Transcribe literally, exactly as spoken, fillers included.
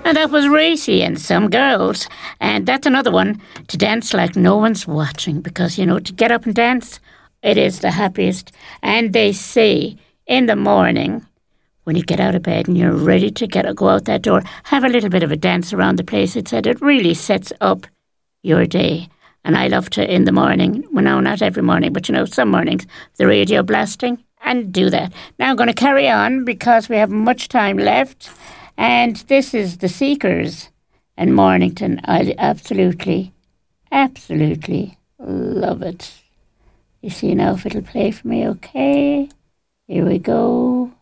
And that was Racy and Some Girls. And that's another one, to dance like no one's watching, because, you know, to get up and dance, it is the happiest. And they say in the morning, when you get out of bed and you're ready to get go out that door, have a little bit of a dance around the place. It said it really sets up your day. And I love to, in the morning, well, no, not every morning, but, you know, some mornings, the radio blasting, and do that. Now I'm going to carry on because we have much time left. And this is The Seekers and Mornington. I absolutely, absolutely love it. You see now if it'll play for me, okay? Here we go.